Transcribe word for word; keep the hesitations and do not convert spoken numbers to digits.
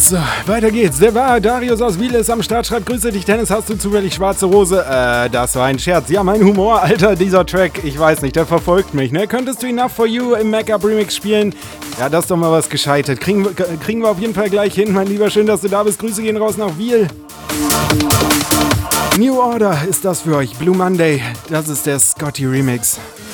So, weiter geht's. Der war Darius aus Wiel ist am Start, schreibt, grüße dich, Dennis, hast du zufällig schwarze Hose? Äh, das war ein Scherz. Ja, mein Humor, Alter, dieser Track, ich weiß nicht, der verfolgt mich, ne? Könntest du Enough For You im Make-up-Remix spielen? Ja, das ist doch mal was gescheitet. Kriegen, kriegen wir auf jeden Fall gleich hin, mein Lieber. Schön, dass du da bist. Grüße gehen raus nach Wiel. New Order ist das für euch. Blue Monday, das ist der Scotty Remix.